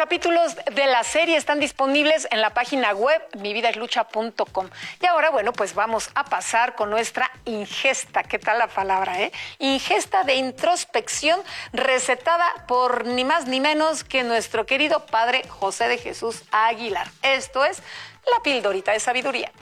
capítulos de la serie están disponibles en la página web mividaslucha.com. Y ahora, bueno, pues vamos a pasar con nuestra ingesta. ¿Qué tal la palabra, Ingesta de introspección recetada por ni más ni menos que nuestro querido padre José de Jesús Aguilar. Esto es la pildorita de sabiduría.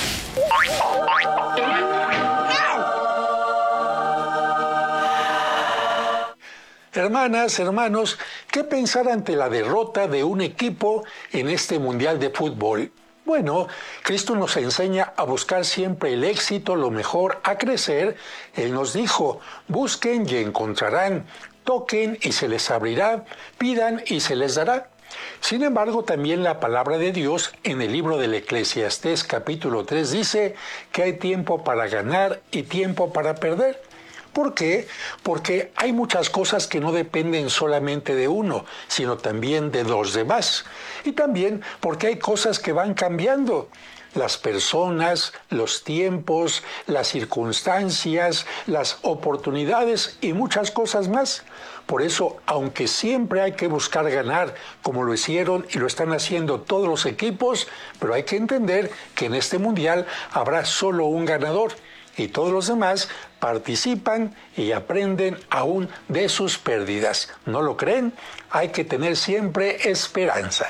Hermanas, hermanos, ¿qué pensar ante la derrota de un equipo en este Mundial de Fútbol? Bueno, Cristo nos enseña a buscar siempre el éxito, lo mejor, a crecer. Él nos dijo, busquen y encontrarán, toquen y se les abrirá, pidan y se les dará. Sin embargo, también la palabra de Dios en el libro del Eclesiastés capítulo 3 dice que hay tiempo para ganar y tiempo para perder. ¿Por qué? Porque hay muchas cosas que no dependen solamente de uno, sino también de los demás. Y también porque hay cosas que van cambiando. Las personas, los tiempos, las circunstancias, las oportunidades y muchas cosas más. Por eso, aunque siempre hay que buscar ganar, como lo hicieron y lo están haciendo todos los equipos, pero hay que entender que en este mundial habrá solo un ganador. Y todos los demás participan y aprenden aún de sus pérdidas. ¿No lo creen? Hay que tener siempre esperanza.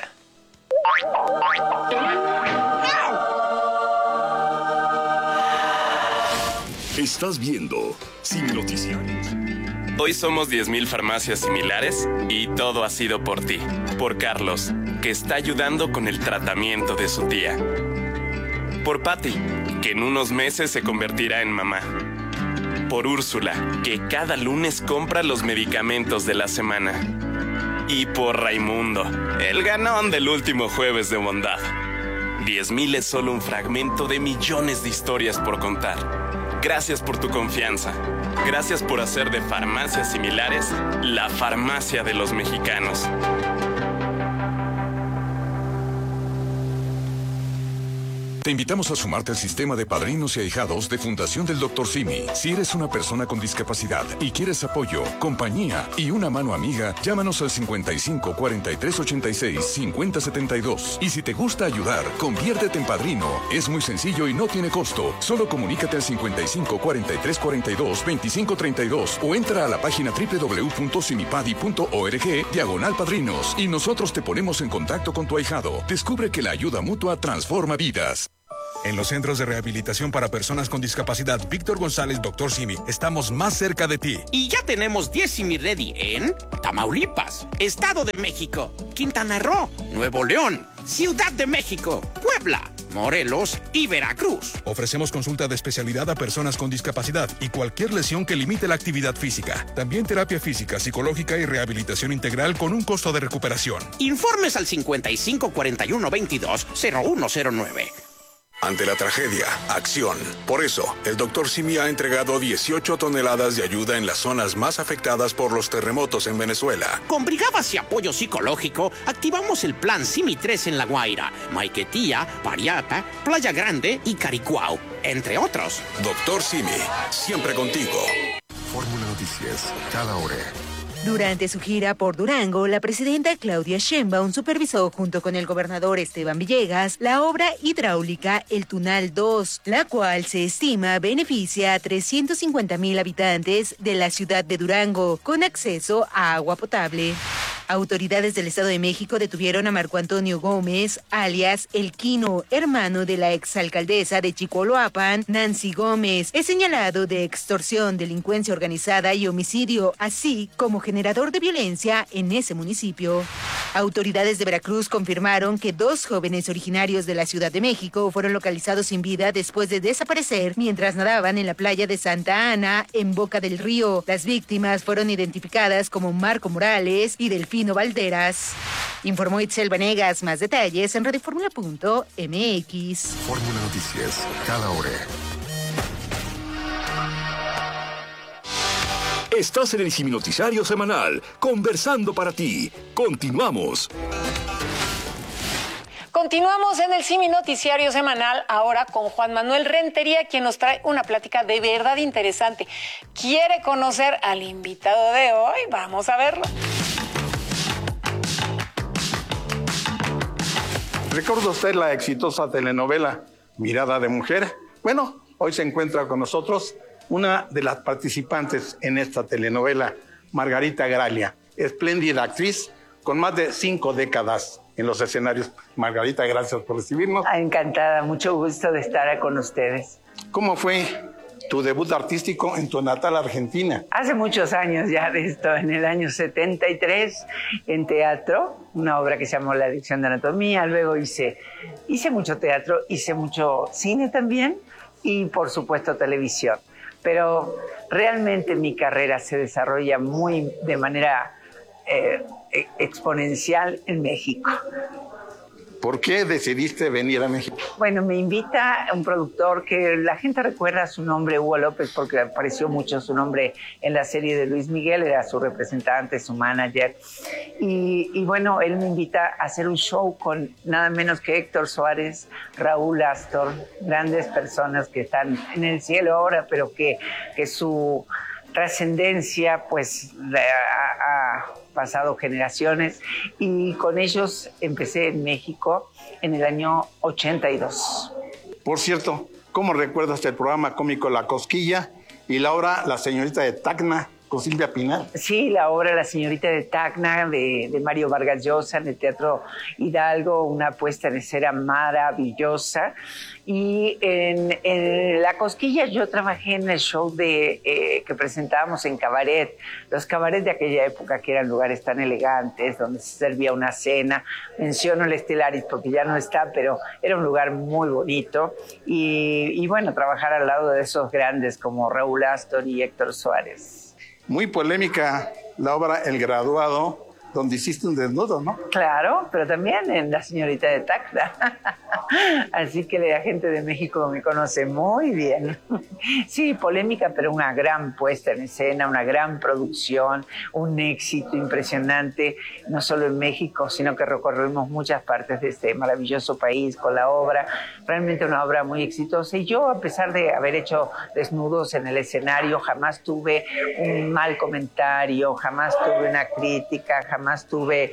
Estás viendo Sin Noticiarios. Hoy somos 10,000 farmacias similares y todo ha sido por ti. Por Carlos, que está ayudando con el tratamiento de su tía. Por Patty, que en unos meses se convertirá en mamá. Por Úrsula, que cada lunes compra los medicamentos de la semana. Y por Raimundo, el ganón del último jueves de bondad. 10,000 es solo un fragmento de millones de historias por contar. Gracias por tu confianza. Gracias por hacer de farmacias similares la farmacia de los mexicanos. Te invitamos a sumarte al sistema de padrinos y ahijados de Fundación del Dr. Simi. Si eres una persona con discapacidad y quieres apoyo, compañía y una mano amiga, llámanos al 55 43 86 50 72. Y si te gusta ayudar, conviértete en padrino. Es muy sencillo y no tiene costo. Solo comunícate al 55 43 42 25 32 o entra a la página www.simipadi.org/padrinos y nosotros te ponemos en contacto con tu ahijado. Descubre que la ayuda mutua transforma vidas. En los centros de rehabilitación para personas con discapacidad Víctor González, Dr. Simi, estamos más cerca de ti. Y ya tenemos 10 Simi Ready en Tamaulipas, Estado de México, Quintana Roo, Nuevo León, Ciudad de México, Puebla, Morelos y Veracruz. Ofrecemos consulta de especialidad a personas con discapacidad y cualquier lesión que limite la actividad física. También terapia física, psicológica y rehabilitación integral con un costo de recuperación. Informes al 55 41 22 0109. Ante la tragedia, acción. Por eso, el Dr. Simi ha entregado 18 toneladas de ayuda en las zonas más afectadas por los terremotos en Venezuela. Con brigadas y apoyo psicológico, activamos el plan Simi 3 en La Guaira, Maiquetía, Pariata, Playa Grande y Caricuao, entre otros. Dr. Simi, siempre contigo. Fórmula Noticias, cada hora. Durante su gira por Durango, la presidenta Claudia Sheinbaum supervisó junto con el gobernador Esteban Villegas la obra hidráulica El Tunal 2, la cual se estima beneficia a 350,000 habitantes de la ciudad de Durango con acceso a agua potable. Autoridades del Estado de México detuvieron a Marco Antonio Gómez, alias El Quino, hermano de la exalcaldesa de Chicoaloapan, Nancy Gómez. Es señalado de extorsión, delincuencia organizada y homicidio, así como generador de violencia en ese municipio. Autoridades de Veracruz confirmaron que 2 jóvenes originarios de la Ciudad de México fueron localizados sin vida después de desaparecer mientras nadaban en la playa de Santa Ana, en Boca del Río. Las víctimas fueron identificadas como Marco Morales y Delfino Valderas. Informó Itzel Vanegas. Más detalles en radioformula.mx. Fórmula Noticias, cada hora. Estás en el Simi Noticiario Semanal, conversando para ti. Continuamos. Continuamos en el Simi Noticiario Semanal, ahora con Juan Manuel Rentería, quien nos trae una plática de verdad interesante. ¿Quiere conocer al invitado de hoy? Vamos a verlo. ¿Recuerda usted la exitosa telenovela Mirada de Mujer? Bueno, hoy se encuentra con nosotros una de las participantes en esta telenovela, Margarita Gralia, espléndida actriz con más de 5 décadas en los escenarios. Margarita, gracias por recibirnos. Encantada, mucho gusto de estar con ustedes. ¿Cómo fue tu debut artístico en tu natal Argentina? Hace muchos años ya de esto, en el año 73, en teatro, una obra que se llamó La Adicción de Anatomía. Luego hice mucho teatro, hice mucho cine también y, por supuesto, televisión. Pero realmente mi carrera se desarrolla de manera exponencial en México. ¿Por qué decidiste venir a México? Bueno, me invita un productor que la gente recuerda su nombre, Hugo López, porque apareció mucho su nombre en la serie de Luis Miguel, era su representante, su manager. Y bueno, él me invita a hacer un show con nada menos que Héctor Suárez, Raúl Astor, grandes personas que están en el cielo ahora, pero que su trascendencia pues ha pasado generaciones, y con ellos empecé en México en el año 82. Por cierto, ¿cómo recuerdas el programa cómico La Cosquilla y la obra La Señorita de Tacna con Silvia Pinal? Sí, la obra La Señorita de Tacna de Mario Vargas Llosa en el Teatro Hidalgo, una puesta en escena maravillosa. Y en La Cosquilla yo trabajé en el show que presentábamos en cabaret, los cabarets de aquella época, que eran lugares tan elegantes, donde se servía una cena. Menciono el Estelaris porque ya no está, pero era un lugar muy bonito. Y bueno, trabajar al lado de esos grandes como Raúl Astor y Héctor Suárez. Muy polémica la obra El Graduado, donde hiciste un desnudo, ¿no? Claro, pero también en La Señorita de Tacna. Así que la gente de México me conoce muy bien. Sí, polémica, pero una gran puesta en escena, una gran producción, un éxito impresionante, no solo en México, sino que recorrimos muchas partes de este maravilloso país con la obra. Realmente una obra muy exitosa. Y yo, a pesar de haber hecho desnudos en el escenario, jamás tuve un mal comentario, jamás tuve una crítica, jamás tuve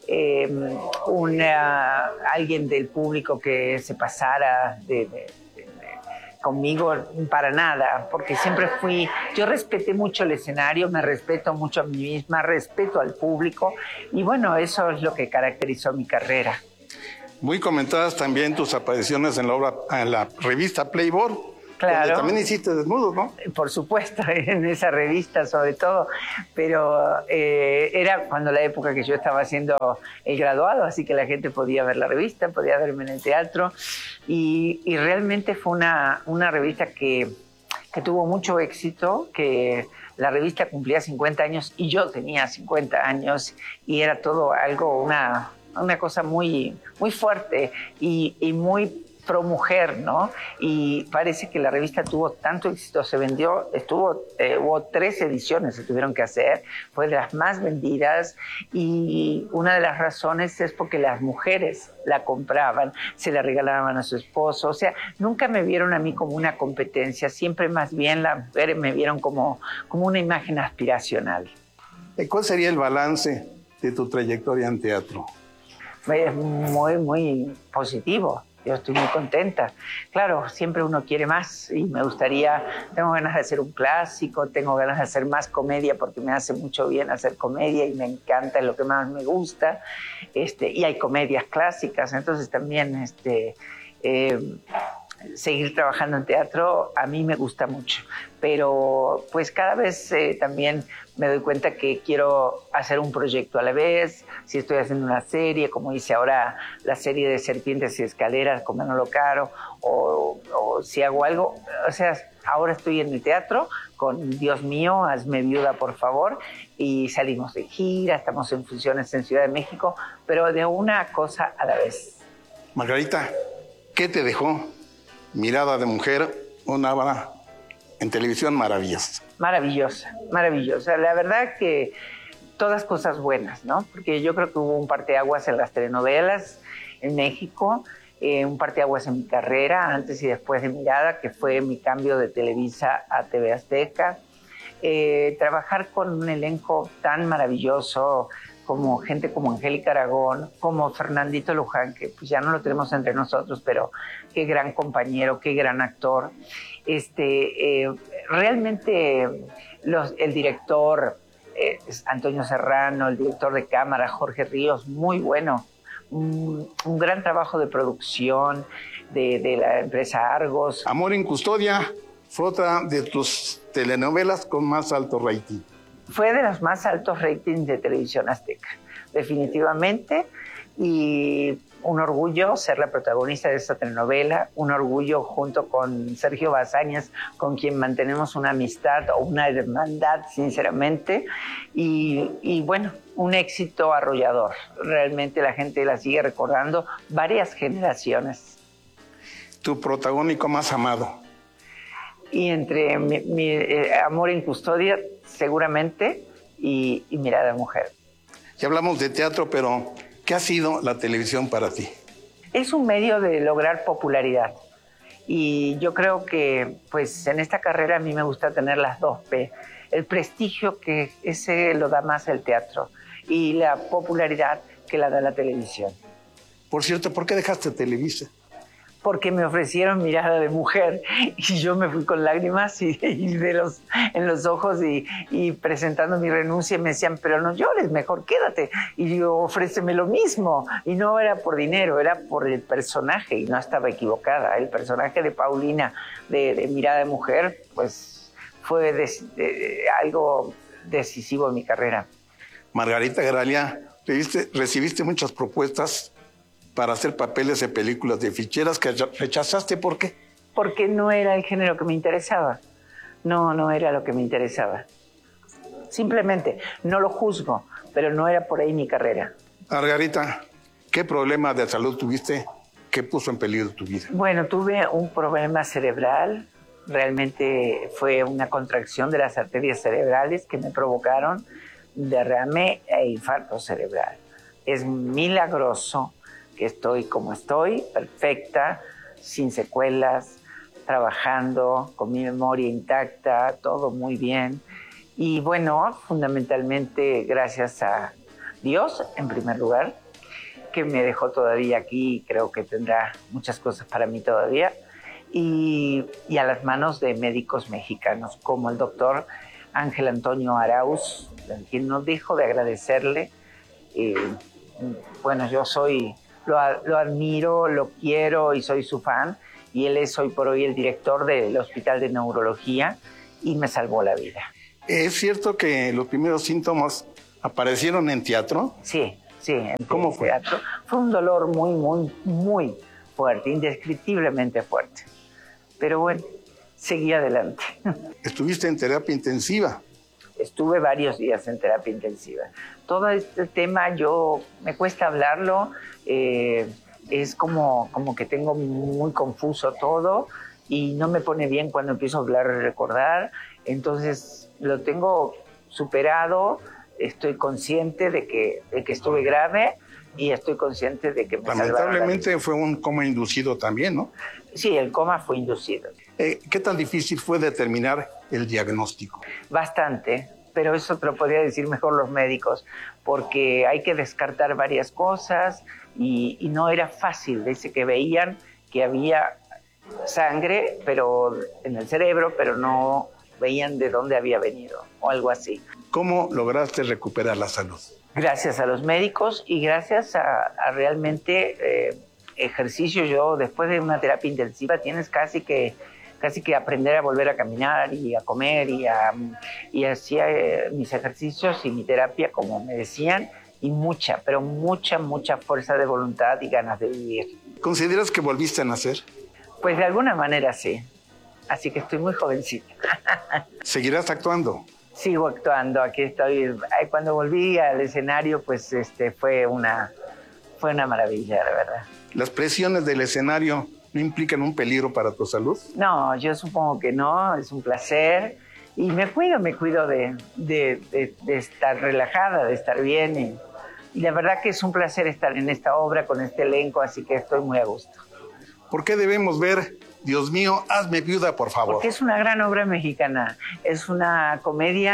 alguien del público que se pasara conmigo, para nada, porque siempre yo respeté mucho el escenario, me respeto mucho a mí misma, respeto al público, y bueno, eso es lo que caracterizó mi carrera. Muy comentadas también tus apariciones en la revista Playboy. Claro. Donde también hiciste desnudos, ¿no? Por supuesto, en esa revista sobre todo, pero era cuando la época que yo estaba haciendo El Graduado, así que la gente podía ver la revista, podía verme en el teatro, y realmente fue una revista que tuvo mucho éxito, que la revista cumplía 50 años y yo tenía 50 años, y era todo una cosa muy, muy fuerte y muy pro mujer, ¿no? Y parece que la revista tuvo tanto éxito, se vendió, hubo 3 ediciones se tuvieron que hacer, fue de las más vendidas, y una de las razones es porque las mujeres la compraban, se la regalaban a su esposo, o sea, nunca me vieron a mí como una competencia, siempre más bien las mujeres me vieron como una imagen aspiracional. ¿Cuál sería el balance de tu trayectoria en teatro? Fue muy, muy positivo. Yo estoy muy contenta. Claro, siempre uno quiere más y tengo ganas de hacer un clásico, tengo ganas de hacer más comedia porque me hace mucho bien hacer comedia y me encanta, es lo que más me gusta. Y hay comedias clásicas, entonces también seguir trabajando en teatro a mí me gusta mucho. Pero pues cada vez también me doy cuenta que quiero hacer un proyecto a la vez. Si estoy haciendo una serie, como hice ahora la serie de Serpientes y Escaleras con Manolo Caro, o si hago algo, o sea, ahora estoy en el teatro con Dios mío, hazme viuda por favor, y salimos de gira, estamos en funciones en Ciudad de México, pero de una cosa a la vez. Margarita, ¿qué te dejó Mirada de Mujer, una obra en televisión maravillosa? Maravillosa. La verdad que todas cosas buenas, ¿no? Porque yo creo que hubo un parteaguas en las telenovelas en México, un parteaguas en mi carrera, antes y después de Mirada, que fue mi cambio de Televisa a TV Azteca. Trabajar con un elenco tan maravilloso, como gente como Angélica Aragón, como Fernandito Luján, que pues ya no lo tenemos entre nosotros, pero qué gran compañero, qué gran actor. Realmente el director Antonio Serrano, el director de cámara Jorge Ríos, muy bueno. Un gran trabajo de producción de la empresa Argos. Amor en Custodia fue otra de tus telenovelas con más alto rating. Fue de los más altos ratings de Televisión Azteca, definitivamente, y un orgullo ser la protagonista de esta telenovela, un orgullo junto con Sergio Bazañas, con quien mantenemos una amistad o una hermandad, sinceramente, y bueno, un éxito arrollador. Realmente la gente la sigue recordando varias generaciones. Tu protagónico más amado. Y entre mi Amor en Custodia, seguramente, y Mirada de Mujer. Ya hablamos de teatro, pero ¿qué ha sido la televisión para ti? Es un medio de lograr popularidad. Y yo creo que pues en esta carrera a mí me gusta tener las dos P. El prestigio, que ese lo da más el teatro, y la popularidad que la da la televisión. Por cierto, ¿por qué dejaste Televisa? Porque me ofrecieron Mirada de Mujer y yo me fui con lágrimas en los ojos y presentando mi renuncia, me decían, pero no llores, mejor quédate. Y yo, ofréceme lo mismo. Y no era por dinero, era por el personaje, y no estaba equivocada. El personaje de Paulina de Mirada de Mujer, pues fue algo decisivo en mi carrera. Margarita Gralia, recibiste muchas propuestas para hacer papeles de películas de ficheras que rechazaste. ¿Por qué? Porque no era el género que me interesaba. No era lo que me interesaba. Simplemente, no lo juzgo, pero no era por ahí mi carrera. Margarita, ¿qué problema de salud tuviste que puso en peligro tu vida? Bueno, tuve un problema cerebral. Realmente fue una contracción de las arterias cerebrales que me provocaron derrame e infarto cerebral. Es milagroso que estoy como estoy, perfecta, sin secuelas, trabajando, con mi memoria intacta, todo muy bien. Y bueno, fundamentalmente gracias a Dios, en primer lugar, que me dejó todavía aquí, creo que tendrá muchas cosas para mí todavía, y a las manos de médicos mexicanos, como el doctor Ángel Antonio Arauz, quien no dejo de agradecerle. Bueno, yo lo admiro, lo quiero y soy su fan, y él es hoy por hoy el director del Hospital de Neurología y me salvó la vida. ¿Es cierto que los primeros síntomas aparecieron en teatro? Sí, ¿Cómo fue? Teatro. Fue un dolor muy fuerte, indescriptiblemente fuerte. Pero bueno, seguí adelante. ¿Estuviste en terapia intensiva? Estuve varios días en terapia intensiva. Todo este tema me cuesta hablarlo, es como que tengo muy confuso todo y no me pone bien cuando empiezo a hablar y recordar. Entonces lo tengo superado, estoy consciente de que estuve grave y estoy consciente de que me salvaron la vida. Lamentablemente fue un coma inducido también, ¿no? Sí, el coma fue inducido. ¿Qué tan difícil fue determinar el diagnóstico? Bastante, pero eso te lo podría decir mejor los médicos, porque hay que descartar varias cosas y no era fácil. Dice que veían que había sangre pero en el cerebro, pero no veían de dónde había venido o algo así. ¿Cómo lograste recuperar la salud? Gracias a los médicos y gracias a realmente ejercicio. Yo, después de una terapia intensiva, tienes casi que aprender a volver a caminar y a comer y hacía mis ejercicios y mi terapia como me decían, y mucha fuerza de voluntad y ganas de vivir. ¿Consideras que volviste a nacer? Pues de alguna manera sí, así que estoy muy jovencita. ¿Seguirás actuando? Sigo actuando, aquí estoy. Cuando volví al escenario, pues fue una maravilla, la verdad. ¿Las presiones del escenario no implican un peligro para tu salud? No, yo supongo que no, es un placer y me cuido de estar relajada, de estar bien y la verdad que es un placer estar en esta obra con este elenco, así que estoy muy a gusto. ¿Por qué debemos ver Dios mío, hazme viuda, por favor? Porque es una gran obra mexicana, es una comedia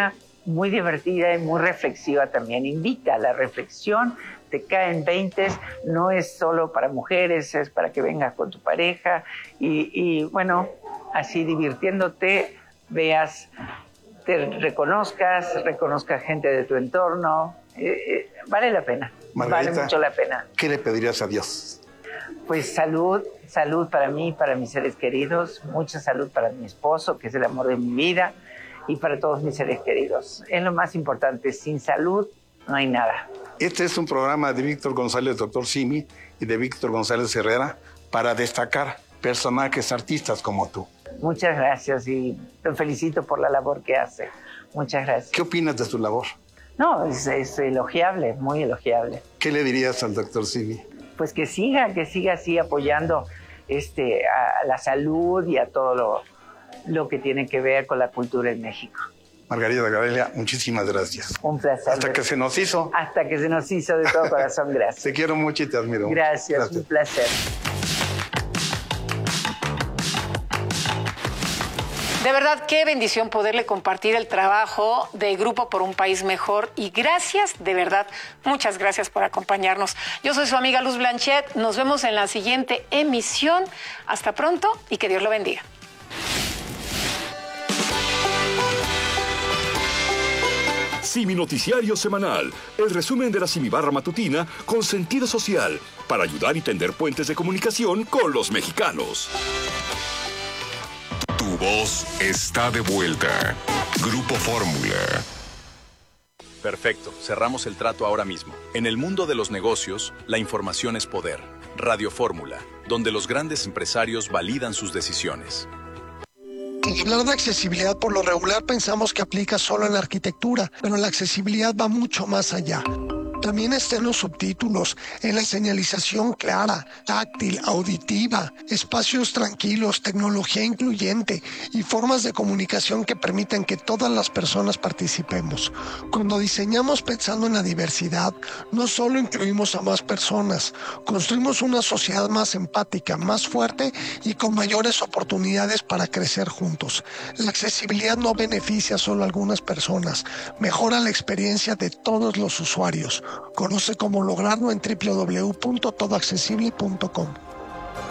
muy divertida y muy reflexiva también. Invita a la reflexión, te caen 20, no es solo para mujeres, es para que vengas con tu pareja y bueno, así divirtiéndote, veas, te reconozcas gente de tu entorno, vale la pena, Margarita, vale mucho la pena. ¿Qué le pedirías a Dios? Pues salud para mí, para mis seres queridos, mucha salud para mi esposo, que es el amor de mi vida, y para todos mis seres queridos. Es lo más importante, sin salud no hay nada. Este es un programa de Víctor González, Dr. Simi, y de Víctor González Herrera, para destacar personajes artistas como tú. Muchas gracias y te felicito por la labor que hace. Muchas gracias. ¿Qué opinas de su labor? No, es elogiable, muy elogiable. ¿Qué le dirías al Dr. Simi? Pues que siga así apoyando a la salud y a todo lo que tiene que ver con la cultura en México. Margarita Gabelia, muchísimas gracias. Un placer. Hasta que se nos hizo. Hasta que se nos hizo, de todo corazón, gracias. Te quiero mucho y te admiro. Gracias, un placer. De verdad, qué bendición poderle compartir el trabajo de Grupo por un País Mejor. Y gracias, de verdad, muchas gracias por acompañarnos. Yo soy su amiga Luz Blanchet. Nos vemos en la siguiente emisión. Hasta pronto y que Dios lo bendiga. Simi Noticiario Semanal, el resumen de la Simi Barra Matutina con sentido social, para ayudar y tender puentes de comunicación con los mexicanos. Tu voz está de vuelta. Grupo Fórmula. Perfecto, cerramos el trato ahora mismo. En el mundo de los negocios, la información es poder. Radio Fórmula, donde los grandes empresarios validan sus decisiones. Hablar de accesibilidad por lo regular pensamos que aplica solo en la arquitectura, pero la accesibilidad va mucho más allá. También está en los subtítulos, en la señalización clara, táctil, auditiva, espacios tranquilos, tecnología incluyente y formas de comunicación que permiten que todas las personas participemos. Cuando diseñamos pensando en la diversidad, no solo incluimos a más personas, construimos una sociedad más empática, más fuerte y con mayores oportunidades para crecer juntos. La accesibilidad no beneficia solo a algunas personas, mejora la experiencia de todos los usuarios. Conoce cómo lograrlo en www.todoaccesible.com.